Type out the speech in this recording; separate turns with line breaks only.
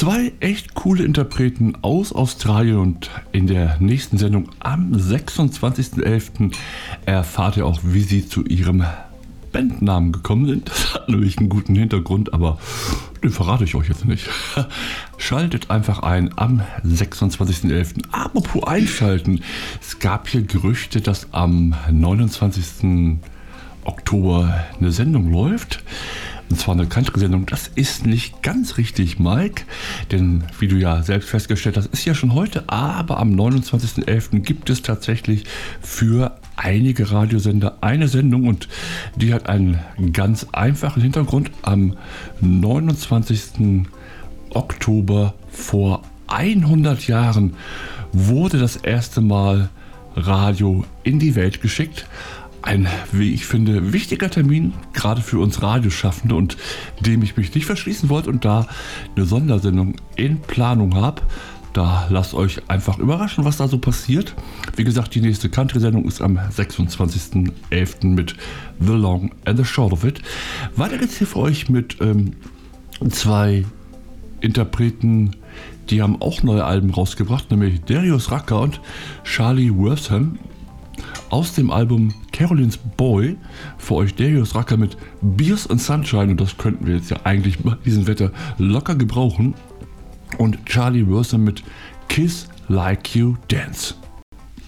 Zwei echt coole Interpreten aus Australien und in der nächsten Sendung am 26.11. erfahrt ihr auch, wie sie zu ihrem Bandnamen gekommen sind. Das hat nämlich einen guten Hintergrund, aber den verrate ich euch jetzt nicht. Schaltet einfach ein am 26.11. Apropos einschalten. Es gab hier Gerüchte, dass am 29. Oktober eine Sendung läuft. Und zwar eine Country-Sendung. Das ist nicht ganz richtig, Mike. Denn wie du ja selbst festgestellt hast, ist ja schon heute. Aber am 29.11. gibt es tatsächlich für einige Radiosender eine Sendung. Und die hat einen ganz einfachen Hintergrund. Am 29. Oktober vor 100 Jahren wurde das erste Mal Radio in die Welt geschickt. Ein, wie ich finde, wichtiger Termin, gerade für uns Radioschaffende, und dem ich mich nicht verschließen wollte und da eine Sondersendung in Planung habe. Da lasst euch einfach überraschen, was da so passiert. Wie gesagt, die nächste Country-Sendung ist am 26.11. mit The Long and the Short of It. Weiter geht's hier für euch mit zwei Interpreten, die haben auch neue Alben rausgebracht, nämlich Darius Rucker und Charlie Wortham. Aus dem Album Caroline's Boy für euch Darius Rucker mit Beers and Sunshine, und das könnten wir jetzt ja eigentlich bei diesem Wetter locker gebrauchen, und Charlie Wortham mit Kiss Like You Dance.